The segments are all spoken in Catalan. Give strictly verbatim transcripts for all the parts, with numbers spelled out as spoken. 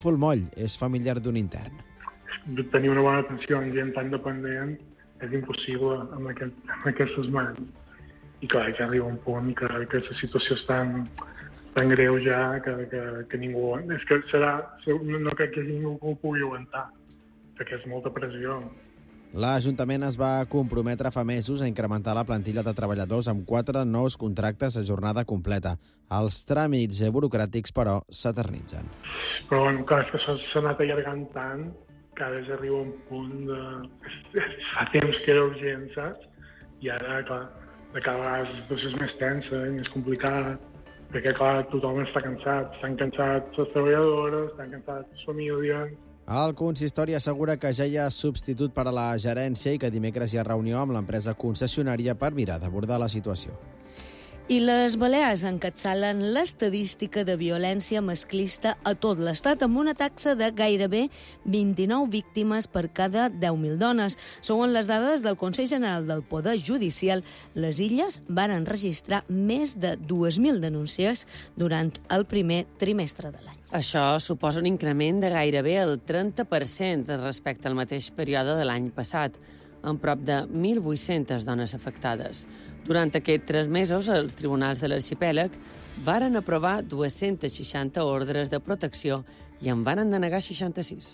Fulmoll és familiar d'un intern. Tenir una bona atenció amb gent tan dependent és impossible amb, aquest, amb aquestes mans. I clar, ja arriba un punt que, que la situació és tan, tan greu ja que, que, que ningú... És que serà... No crec que ningú ho pugui aguantar, perquè és molta pressió. L'Ajuntament es va comprometre fa mesos a incrementar la plantilla de treballadors amb quatre nous contractes a jornada completa. Els tràmits burocràtics, però, s'eternitzen. Però, bueno, clar, és que s'ha anat allargant tant que ara ja arriba un punt de... Fa temps que era urgent, saps? I ara, clar, de cada vegada la situació és més tensa i més complicada, perquè, clar, tothom està cansat. Estan cansats les treballadores, estan cansats les famílies. El consistori assegura que ja hi ha substitut per a la gerència i que dimecres hi ha reunió amb l'empresa concessionària per mirar d'abordar la situació. I les Balears encapçalen l'estadística de violència masclista a tot l'Estat amb una taxa de gairebé vint-i-nou víctimes per cada deu mil dones. Segons les dades del Consell General del Poder Judicial, les Illes van enregistrar més de dues mil denúncies durant el primer trimestre de l'any. Això suposa un increment de gairebé el trenta per cent respecte al mateix període de l'any passat, amb prop de mil vuit-centes dones afectades. Durant aquests tres mesos, els tribunals de l'arxipèlag varen aprovar dues-centes seixanta ordres de protecció i en varen denegar seixanta-sis.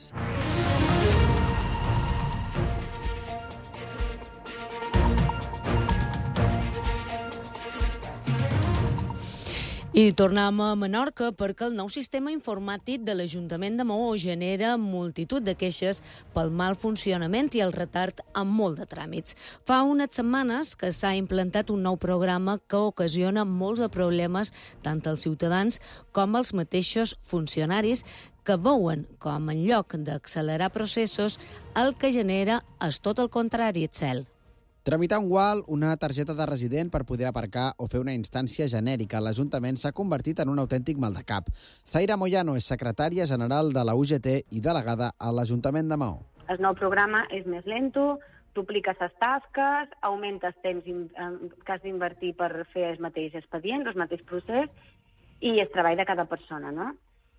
I tornem a Menorca perquè el nou sistema informàtic de l'Ajuntament de Maó genera multitud de queixes pel mal funcionament i el retard en molt de tràmits. Fa unes setmanes que s'ha implantat un nou programa que ocasiona molts de problemes tant als ciutadans com als mateixos funcionaris que veuen com en lloc d'accelerar processos el que genera és tot el contrari, Etzel. Tramitar un U A L, una targeta de resident per poder aparcar o fer una instància genèrica a l'Ajuntament s'ha convertit en un autèntic maldecap. Zaira Moyano és secretària general de la U G T i delegada a l'Ajuntament de Maó. El nou programa és més lento, dupliques les tasques, augmentes temps que has d'invertir per fer el mateix expedient, el mateix procés, i el treball de cada persona, no?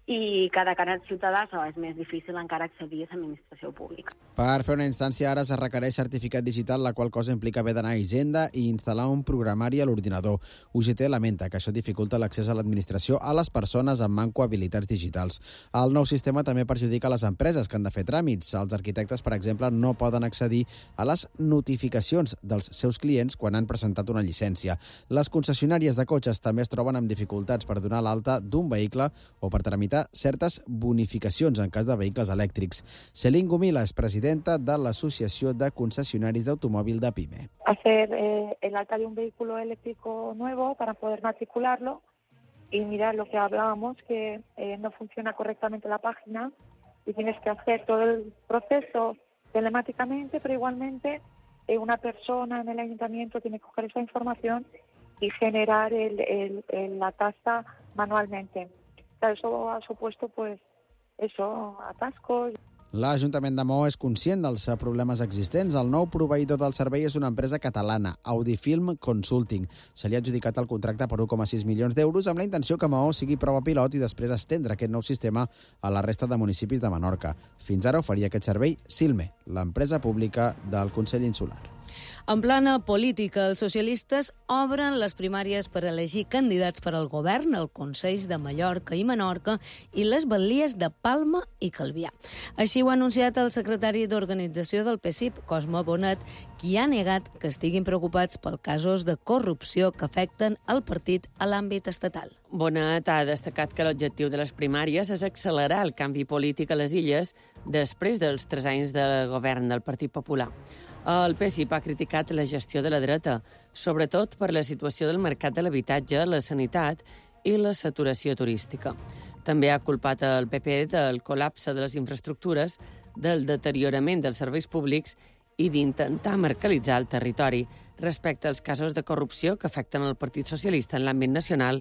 I cada cara ciutadà és més difícil encara accedir a l'administració pública. Per fer una instància ara es requereix certificat digital, la qual cosa implica haver d'anar a Hisenda i instal·lar un programari a l'ordinador. U G T lamenta que això dificulta l'accés a l'administració a les persones amb manco habilitats digitals. El nou sistema també perjudica les empreses que han de fer tràmits. Els arquitectes, per exemple, no poden accedir a les notificacions dels seus clients quan han presentat una llicència. Les concessionàries de cotxes també es troben amb dificultats per donar l'alta d'un vehicle o per tramitar certes bonificacions en cas de vehicles elèctrics. Celine Gomila és presidenta de l'Associació de Concessionaris d'Automòbil de PYME. Hacer eh, el alta de un vehículo eléctrico nuevo para poder matricularlo y mirar lo que hablábamos, que eh, no funciona correctamente la página y tienes que hacer todo el proceso telemáticamente, pero igualmente eh, una persona en el ayuntamiento tiene que coger esa información y generar el, el, el, la tasa manualmente. Eso ha supuesto, pues, eso, atascos. L'Ajuntament de Maó és conscient dels problemes existents. El nou proveïdor del servei és una empresa catalana, Audifilm Consulting. Se li ha adjudicat el contracte per un coma sis milions d'euros amb la intenció que Maó sigui prova pilot i després estendre aquest nou sistema a la resta de municipis de Menorca. Fins ara oferia aquest servei Silme, l'empresa pública del Consell Insular. En plana política, els socialistes obren les primàries per elegir candidats per al govern, el Consell de Mallorca i Menorca i les batlies de Palma i Calvià. Així ho ha anunciat el secretari d'Organització del P S I P, Cosme Bonet, qui ha negat que estiguin preocupats pels casos de corrupció que afecten el partit a l'àmbit estatal. Bonet ha destacat que l'objectiu de les primàries és accelerar el canvi polític a les Illes després dels tres anys de govern del Partit Popular. El P S I P ha criticat la gestió de la dreta, sobretot per la situació del mercat de l'habitatge, la sanitat i la saturació turística. També ha culpat el P P del col·lapse de les infraestructures, del deteriorament dels serveis públics i d'intentar mercalitzar el territori respecte als casos de corrupció que afecten el Partit Socialista en l'àmbit nacional.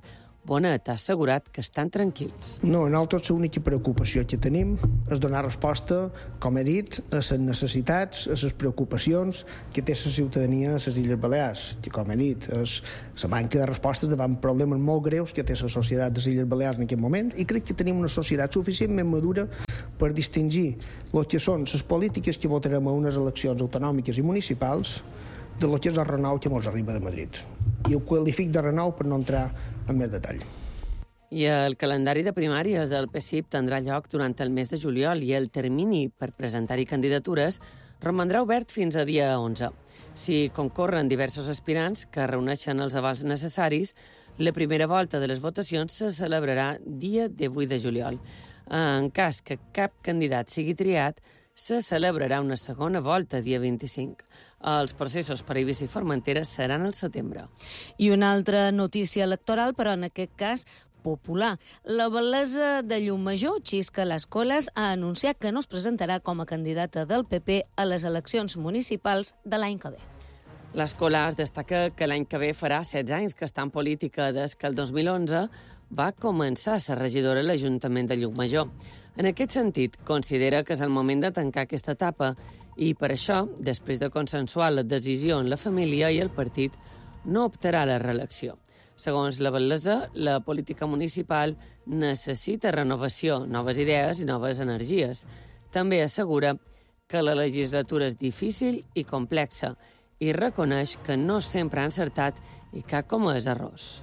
Bonet ha assegurat que estan tranquils. No, nosaltres l'única preocupació que tenim és donar resposta, com he dit, a les necessitats, a les preocupacions que té la ciutadania a les Illes Balears, que, com he dit, és la manca de respostes davant problemes molt greus que té la societat de les Illes Balears en aquest moment, i crec que tenim una societat suficientment madura per distingir el que són les polítiques que votarem a unes eleccions autonòmiques i municipals de lo que és el renou que ens arriba de Madrid. I ho qualific de renou per no entrar en més detall. I el calendari de primàries del P S I P tindrà lloc durant el mes de juliol i el termini per presentar-hi candidatures romandrà obert fins a dia onze. Si concorren diversos aspirants que reuneixen els avals necessaris, la primera volta de les votacions se celebrarà dia divuit de juliol. En cas que cap candidat sigui triat, se celebrarà una segona volta dia vint-i-cinc. Els processos per a Eivissa i Formentera seran al setembre. I una altra notícia electoral, però en aquest cas popular. La Batlessa de Llucmajor, Xisca Les Coles, ha anunciat que no es presentarà com a candidata del P P a les eleccions municipals de l'any que ve. Les Coles destaca que l'any que ve farà setze anys que està en política des que el dos mil onze va començar a ser regidora a l'Ajuntament de Llucmajor. En aquest sentit, considera que és el moment de tancar aquesta etapa i per això, després de consensuar la decisió en la família i el partit, no optarà a la reelecció. Segons la Batlessa, la política municipal necessita renovació, noves idees i noves energies. També assegura que la legislatura és difícil i complexa i reconeix que no sempre ha encertat i que ha comès errors.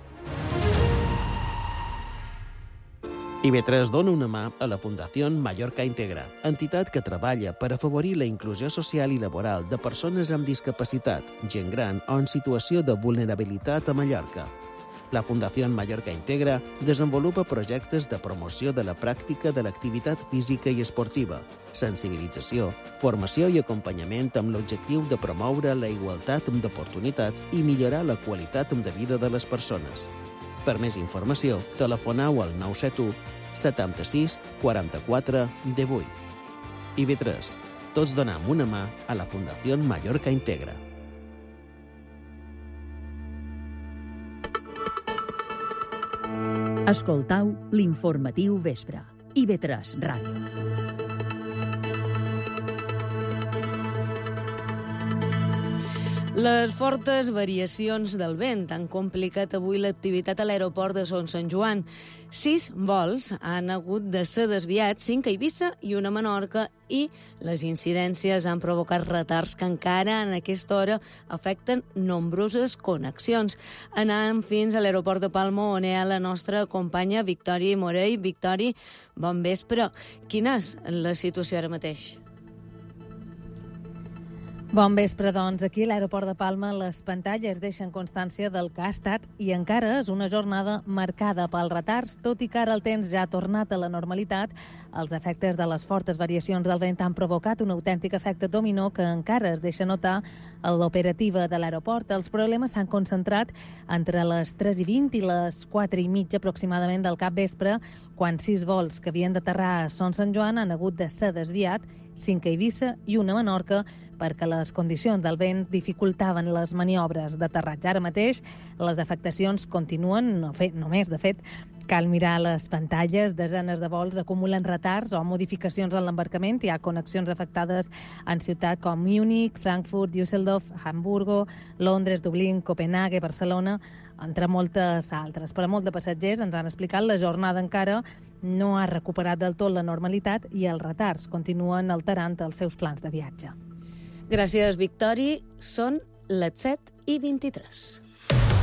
I B tres dona una mà a la Fundació Mallorca Integra, entitat que treballa per afavorir la inclusió social i laboral de persones amb discapacitat, gent gran o en situació de vulnerabilitat a Mallorca. La Fundació Mallorca Integra desenvolupa projectes de promoció de la pràctica de l'activitat física i esportiva, sensibilització, formació i acompanyament amb l'objectiu de promoure la igualtat d'oportunitats i millorar la qualitat de vida de les persones. Per més informació, telefoneu al nou set u setanta-sis quaranta-quatre divuit. I B tres, tots donem una mà a la Fundació Mallorca Integra. Escoltau l'informatiu vespre. I B tres Ràdio. Les fortes variacions del vent han complicat avui l'activitat a l'aeroport de Son Sant Joan. Sis vols han hagut de ser desviats, cinc a Eivissa i una a Menorca, i les incidències han provocat retards que encara en aquesta hora afecten nombroses connexions. Anem fins a l'aeroport de Palma, on hi ha la nostra companya Victòria Morell. Victòria, bon vespre. Quina és la situació ara mateix? Bon vespre, doncs. Aquí a l'aeroport de Palma les pantalles deixen constància del que ha estat i encara és una jornada marcada pels retards, tot i que ara el temps ja ha tornat a la normalitat. Els efectes de les fortes variacions del vent han provocat un autèntic efecte dominó que encara es deixa notar a l'operativa de l'aeroport. Els problemes s'han concentrat entre les tres i vint i les quatre i mitja aproximadament del capvespre, quan sis vols que havien d'aterrar a Son Sant Joan han hagut de ser desviat, cinc a Eivissa i una a Menorca, perquè les condicions del vent dificultaven les maniobres d'aterratge. Ara mateix les afectacions continuen, no fet, només, de fet, cal mirar les pantalles, desenes de vols acumulen retards o modificacions en l'embarcament. Hi ha connexions afectades en ciutats com Múnich, Frankfurt, Düsseldorf, Hamburgo, Londres, Dublín, Copenhague, Barcelona, entre moltes altres. Per a molts de passatgers, ens han explicat, la jornada encara no ha recuperat del tot la normalitat i els retards continuen alterant els seus plans de viatge. Gràcies, Victòria. Són les set i vint-i-tres.